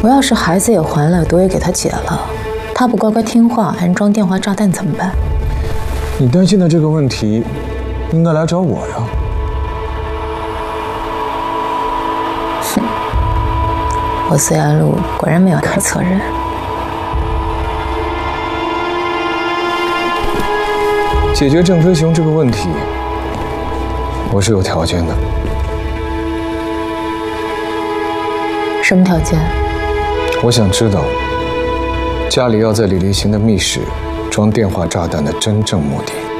我要是孩子也还了，毒也给他解了，他不乖乖听话，安装电话炸弹怎么办？ 你担心的这个问题，应该来找我呀。 哼，我思安路果然没有看错人。 解决郑飞雄这个问题，我是有条件的。 什么条件？ 我想知道家里要在李立行的密室装电话炸弹的真正目的。